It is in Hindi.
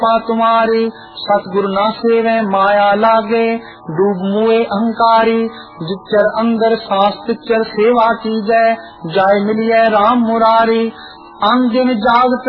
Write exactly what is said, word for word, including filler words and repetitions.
तुम्हारी सतगुरु ना सेवे माया लागे डूब मुए अहंकारी जिच्चर अंदर सांस तिच्चर सेवा की जय जाय मिलिए राम मुरारी अंग दिन जागत